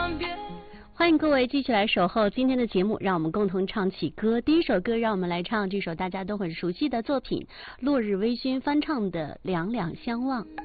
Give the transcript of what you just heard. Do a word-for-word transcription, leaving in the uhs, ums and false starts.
欢迎各位继续来守候今天的节目，让我们共同唱起歌。第一首歌，让我们来唱这首大家都很熟悉的作品，落日微醺翻唱的《两两相望》。